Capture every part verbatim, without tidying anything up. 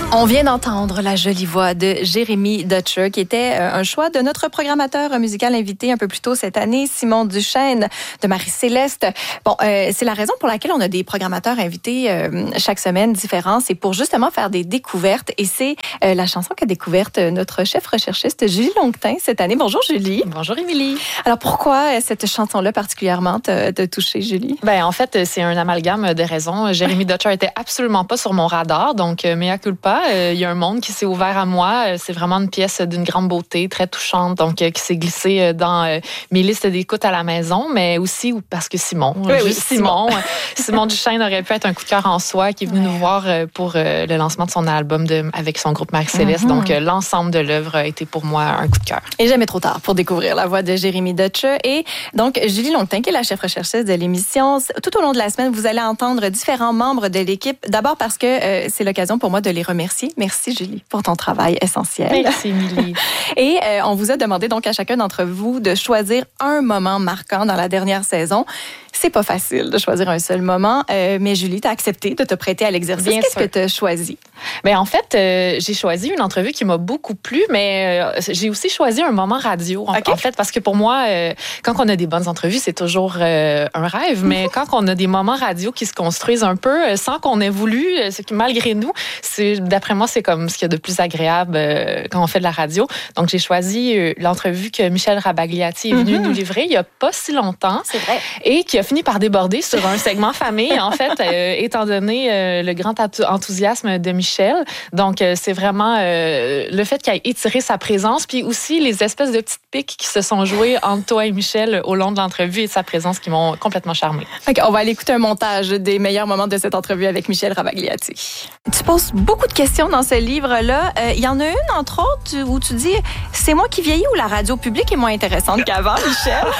On vient d'entendre la jolie voix de Jérémy Dutcher, qui était un choix de notre programmateur musical invité un peu plus tôt cette année, Simon Duchesne de Marie-Céleste. Bon, euh, c'est la raison pour laquelle on a des programmateurs invités euh, chaque semaine différents. C'est pour justement faire des découvertes. Et c'est euh, la chanson qu'a découverte notre chef recherchiste Julie Longtin cette année. Bonjour Julie. Bonjour Émilie. Alors pourquoi cette chanson-là particulièrement t'a, t'a touchée, Julie? Ben en fait, c'est un amalgame de raisons. Jérémy Dutcher était absolument pas sur mon radar, donc mea culpa. Il y a un monde qui s'est ouvert à moi. C'est vraiment une pièce d'une grande beauté, très touchante, donc qui s'est glissée dans mes listes d'écoute à la maison, mais aussi parce que Simon, oui, juste oui, Simon, Simon Duchesne aurait pu être un coup de cœur en soi, qui est venu ouais. nous voir pour le lancement de son album de, avec son groupe Marie-Céleste. Mm-hmm. Donc l'ensemble de l'œuvre a été pour moi un coup de cœur. Et jamais trop tard pour découvrir la voix de Jérémy Dutcher. Et donc Julie Longtin, qui est la chef recherchiste de l'émission. Tout au long de la semaine, vous allez entendre différents membres de l'équipe. D'abord parce que euh, c'est l'occasion pour moi de les remercier. Merci Julie pour ton travail essentiel. Merci Émilie. Et euh, on vous a demandé donc à chacun d'entre vous de choisir un moment marquant dans la dernière saison. C'est pas facile de choisir un seul moment, euh, mais Julie, t'as accepté de te prêter à l'exercice. Bien Qu'est-ce sûr. que tu as choisi? Bien, en fait, euh, j'ai choisi une entrevue qui m'a beaucoup plu, mais euh, j'ai aussi choisi un moment radio. En, okay. en fait, parce que pour moi, euh, quand on a des bonnes entrevues, c'est toujours euh, un rêve, mais quand on a des moments radio qui se construisent un peu euh, sans qu'on ait voulu, euh, ce qui malgré nous, c'est, d'après moi, c'est comme ce qu'il y a de plus agréable euh, quand on fait de la radio. Donc, j'ai choisi euh, l'entrevue que Michel Rabagliati est venu mm-hmm. nous livrer il y a pas si longtemps. C'est vrai. Et qui a fini par déborder sur un segment famille, en fait, euh, étant donné euh, le grand enthousiasme de Michel. Donc, euh, c'est vraiment euh, le fait qu'il ait étiré sa présence, puis aussi les espèces de petites piques qui se sont jouées entre toi et Michel au long de l'entrevue et de sa présence qui m'ont complètement charmée. OK, on va aller écouter un montage des meilleurs moments de cette entrevue avec Michel Rabagliati. Tu poses beaucoup de questions dans ce livre-là. Il euh, y en a une, entre autres, où tu dis « C'est moi qui vieillis ou la radio publique est moins intéressante qu'avant, Michel? »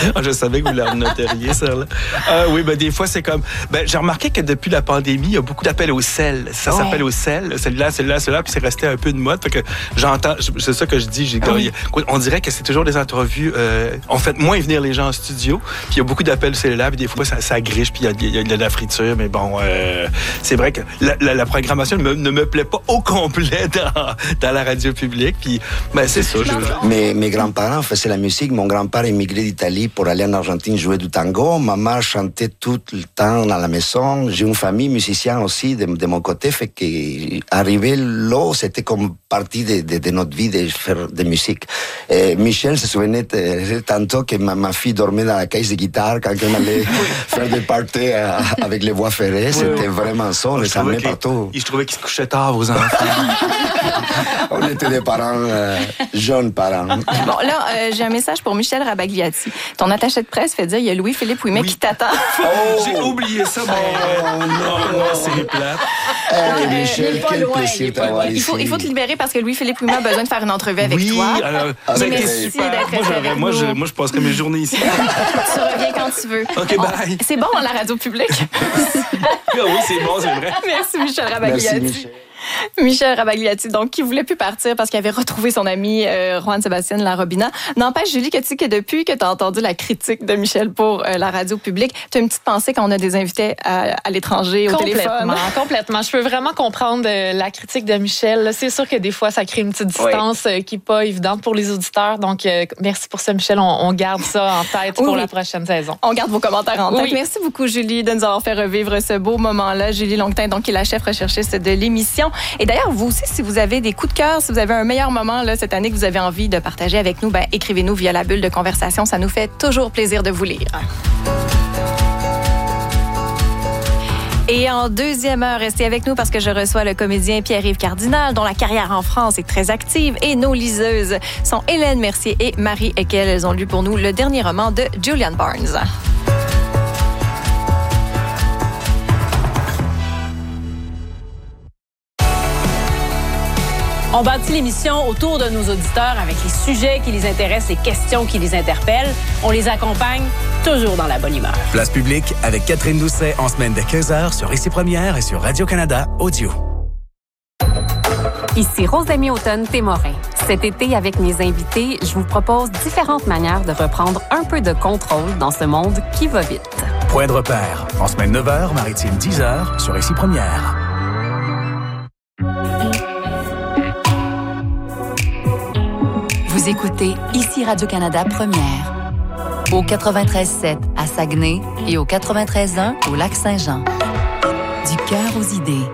Je savais que vous la noteriez, ça. Là. Euh, oui, ben des fois, c'est comme... Ben, j'ai remarqué que depuis la pandémie, il y a beaucoup d'appels au sel. Ça ouais. s'appelle au sel. Celui-là, celui-là, celui-là, puis c'est resté un peu de mode. Fait que j'entends... C'est ça que je dis. J'ai, oui. On dirait que c'est toujours des entrevues... Euh, on fait moins venir les gens en studio, puis il y a beaucoup d'appels cellulaires, puis des fois, ça, ça griche, puis il y, y a de la friture. Mais bon, euh, c'est vrai que la, la, la programmation ne me, ne me plaît pas au complet dans, dans la radio publique. Puis, ben, c'est ça. Je... Mes, mes grands-parents faisaient la musique. Mon grand-père émigré d'Italie pour aller en Argentine jouer du tango. Maman chantait tout le temps dans la maison. J'ai une famille musicienne aussi de, de mon côté, fait que arriver là, c'était comme partie de, de, de notre vie de faire de musique. Et Michel se souvenait tantôt que ma, ma fille dormait dans la caisse de guitare quand on allait faire des parties avec les voies ferrées. C'était oui. vraiment ça, on les amenait partout. Je trouvais qu'ils se couchaient tard, vos enfants. On était des parents, euh, jeunes parents. Bon, là, euh, j'ai un message pour Michel Rabagliati. Ton attaché de presse fait dire il y a Louis-Philippe Ouimet oui. qui t'attend. Oh, j'ai oublié ça, mais oh, non, non, c'est plate. Hey, okay, Michel, quel loin. plaisir d'avoir ici. Il faut, il faut te libérer parce que Louis-Philippe Ouimet a besoin de faire une entrevue avec oui, toi. Alors, okay. Merci super. d'être moi, avec moi, nous. Je, moi, je passerai mes journées ici. Tu reviens quand tu veux. OK, bye. On, c'est bon, la radio publique. Oui, c'est bon, c'est vrai. Merci, Michel Rabagliati. Merci, Michel. Michel Rabagliati, donc, qui voulait plus partir parce qu'il avait retrouvé son ami euh, Juan Sébastien Larobina. N'empêche, Julie, que tu sais que depuis que tu as entendu la critique de Michel pour euh, la radio publique, tu as une petite pensée quand on a des invités à, à l'étranger, au téléphone. Complètement. Je peux vraiment comprendre euh, la critique de Michel. C'est sûr que des fois, ça crée une petite distance oui. euh, qui n'est pas évidente pour les auditeurs. Donc, euh, merci pour ça, Michel. On, on garde ça en tête oui, pour oui. la prochaine saison. On garde vos commentaires en tête. Oui. Merci beaucoup, Julie, de nous avoir fait revivre ce beau moment-là. Julie Longtin, donc, qui est la chef recherchiste de l'émission. Et d'ailleurs, vous aussi, si vous avez des coups de cœur, si vous avez un meilleur moment là, cette année que vous avez envie de partager avec nous, ben, écrivez-nous via la bulle de conversation. Ça nous fait toujours plaisir de vous lire. Et en deuxième heure, restez avec nous parce que je reçois le comédien Pierre-Yves Cardinal, dont la carrière en France est très active. Et nos liseuses sont Hélène Mercier et Marie Eckel. Elles ont lu pour nous le dernier roman de Julian Barnes. On bâtit l'émission autour de nos auditeurs avec les sujets qui les intéressent, les questions qui les interpellent. On les accompagne toujours dans la bonne humeur. Place publique avec Catherine Doucet en semaine de quinze heures sur Ici Première et sur Radio-Canada Audio. Ici Rosemie Automne-Témorin. Cet été, avec mes invités, je vous propose différentes manières de reprendre un peu de contrôle dans ce monde qui va vite. Point de repère. En semaine neuf heures, maritime dix heures sur Ici Première. Vous écoutez ici Radio-Canada Première. Au quatre-vingt-treize sept à Saguenay et au quatre-vingt-treize un au Lac-Saint-Jean. Du cœur aux idées.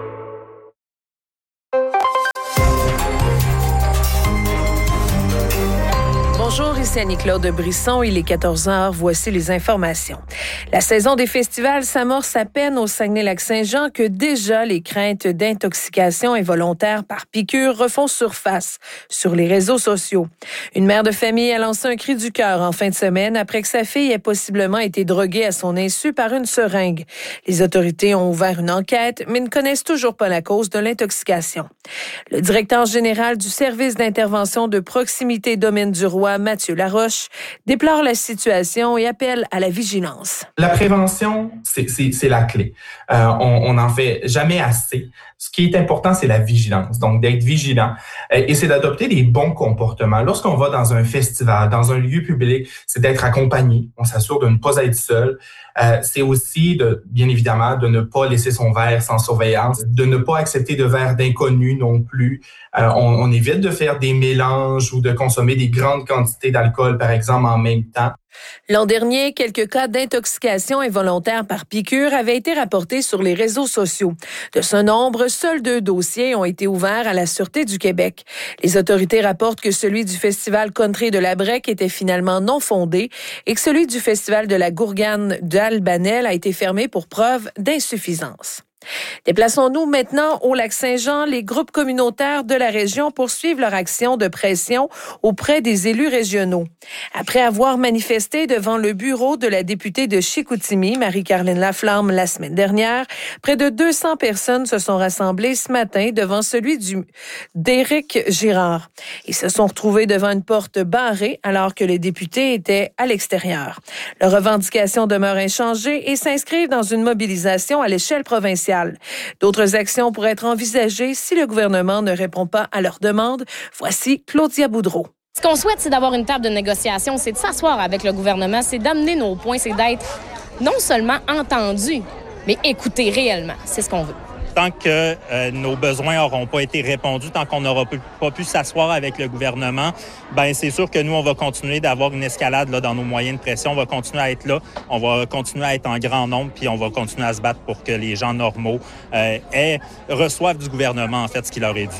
Bonjour, ici Annie-Claude Brisson. Il est quatorze heures. Voici les informations. La saison des festivals s'amorce à peine au Saguenay-Lac-Saint-Jean que déjà les craintes d'intoxication involontaire par piqûre refont surface sur les réseaux sociaux. Une mère de famille a lancé un cri du cœur en fin de semaine après que sa fille ait possiblement été droguée à son insu par une seringue. Les autorités ont ouvert une enquête, mais ne connaissent toujours pas la cause de l'intoxication. Le directeur général du service d'intervention de proximité Domaine du Roi, Mathieu Laroche, déplore la situation et appelle à la vigilance. La prévention, c'est, c'est, c'est la clé. Euh, on n'en fait jamais assez. Ce qui est important, c'est la vigilance, donc d'être vigilant. Et c'est d'adopter des bons comportements. Lorsqu'on va dans un festival, dans un lieu public, c'est d'être accompagné. On s'assure de ne pas être seul. Euh, c'est aussi, de, bien évidemment, de ne pas laisser son verre sans surveillance, de ne pas accepter de verre d'inconnus non plus. Euh, on, on évite de faire des mélanges ou de consommer des grandes quantités d'alcool, par exemple, en même temps. L'an dernier, quelques cas d'intoxication involontaire par piqûre avaient été rapportés sur les réseaux sociaux. De ce nombre, seuls deux dossiers ont été ouverts à la Sûreté du Québec. Les autorités rapportent que celui du Festival Country de la Brec était finalement non fondé et que celui du Festival de la Gourgane d'Albanel a été fermé pour preuve d'insuffisance. Déplaçons-nous maintenant au Lac-Saint-Jean. Les groupes communautaires de la région poursuivent leur action de pression auprès des élus régionaux. Après avoir manifesté devant le bureau de la députée de Chicoutimi, Marie-Caroline Laflamme, la semaine dernière, près de deux cents personnes se sont rassemblées ce matin devant celui du, d'Éric Girard. Ils se sont retrouvés devant une porte barrée alors que les députés étaient à l'extérieur. Leurs revendications demeurent inchangées et s'inscrivent dans une mobilisation à l'échelle provinciale. D'autres actions pourraient être envisagées si le gouvernement ne répond pas à leurs demandes. Voici Claudia Boudreau. Ce qu'on souhaite, c'est d'avoir une table de négociation, c'est de s'asseoir avec le gouvernement, c'est d'amener nos points, c'est d'être non seulement entendus, mais écoutés réellement. C'est ce qu'on veut. Tant que euh, nos besoins n'auront pas été répondus, tant qu'on n'aura pas pu s'asseoir avec le gouvernement, ben c'est sûr que nous, on va continuer d'avoir une escalade là, dans nos moyens de pression. On va continuer à être là, on va continuer à être en grand nombre, puis on va continuer à se battre pour que les gens normaux euh, aient, reçoivent du gouvernement, en fait, ce qu'il leur est dû.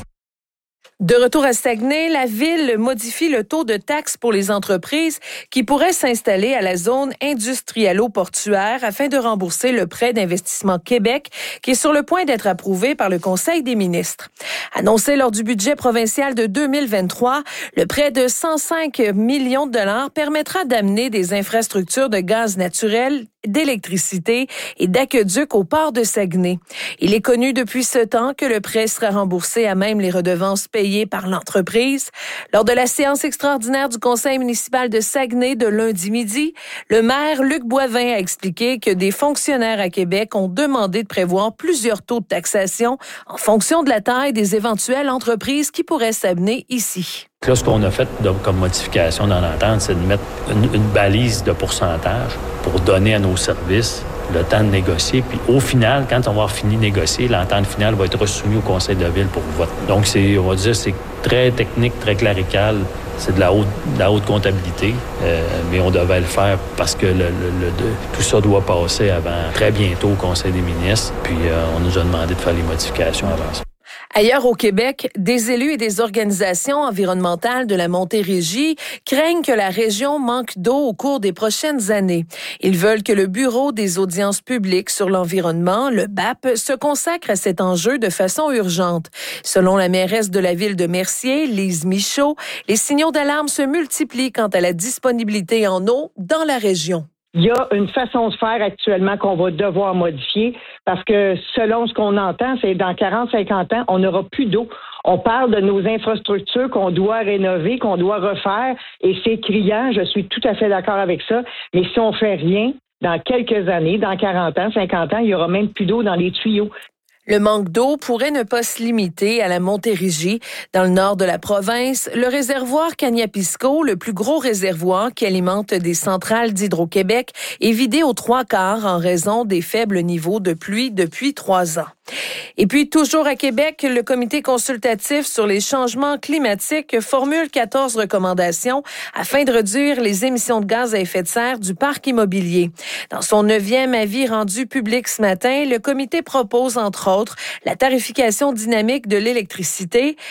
De retour à Saguenay, la ville modifie le taux de taxe pour les entreprises qui pourraient s'installer à la zone industriello-portuaire afin de rembourser le prêt d'investissement Québec qui est sur le point d'être approuvé par le Conseil des ministres. Annoncé lors du budget provincial de deux mille vingt-trois, le prêt de cent cinq millions de dollars permettra d'amener des infrastructures de gaz naturel, d'électricité et d'aqueduc au port de Saguenay. Il est connu depuis ce temps que le prêt sera remboursé à même les redevances payées par l'entreprise. Lors de la séance extraordinaire du conseil municipal de Saguenay de lundi midi, le maire Luc Boivin a expliqué que des fonctionnaires à Québec ont demandé de prévoir plusieurs taux de taxation en fonction de la taille des éventuelles entreprises qui pourraient s'amener ici. Là, ce qu'on a fait de, comme modification dans l'entente, c'est de mettre une, une balise de pourcentage pour donner à nos services le temps de négocier. Puis au final, quand on va avoir fini de négocier, l'entente finale va être soumise au conseil de ville pour vote. Donc, c'est, on va dire, c'est très technique, très clérical. C'est de la haute, de la haute comptabilité, euh, mais on devait le faire parce que le, le, le, tout ça doit passer avant très bientôt au conseil des ministres. Puis euh, on nous a demandé de faire les modifications avant ça. Ailleurs au Québec, des élus et des organisations environnementales de la Montérégie craignent que la région manque d'eau au cours des prochaines années. Ils veulent que le Bureau des audiences publiques sur l'environnement, le B A P, se consacre à cet enjeu de façon urgente. Selon la mairesse de la ville de Mercier, Lise Michaud, les signaux d'alarme se multiplient quant à la disponibilité en eau dans la région. Il y a une façon de faire actuellement qu'on va devoir modifier parce que selon ce qu'on entend, c'est dans quarante à cinquante ans, on n'aura plus d'eau. On parle de nos infrastructures qu'on doit rénover, qu'on doit refaire et c'est criant, je suis tout à fait d'accord avec ça. Mais si on fait rien, dans quelques années, dans quarante ans, cinquante ans, il y aura même plus d'eau dans les tuyaux. Le manque d'eau pourrait ne pas se limiter à la Montérégie. Dans le nord de la province, le réservoir Kaniapisco, le plus gros réservoir qui alimente des centrales d'Hydro-Québec, est vidé aux trois quarts en raison des faibles niveaux de pluie depuis trois ans. Et puis, toujours à Québec, le comité consultatif sur les changements climatiques formule quatorze recommandations afin de réduire les émissions de gaz à effet de serre du parc immobilier. Dans son neuvième avis rendu public ce matin, le comité propose, entre autres, la tarification dynamique de l'électricité,